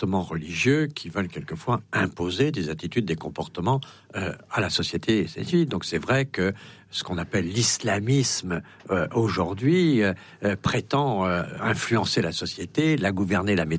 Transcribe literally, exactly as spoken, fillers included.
comportements religieux qui veulent quelquefois imposer des attitudes, des comportements euh, à la société. Donc c'est vrai que ce qu'on appelle l'islamisme euh, aujourd'hui euh, euh, prétend euh, influencer la société, la gouverner, la maîtriser.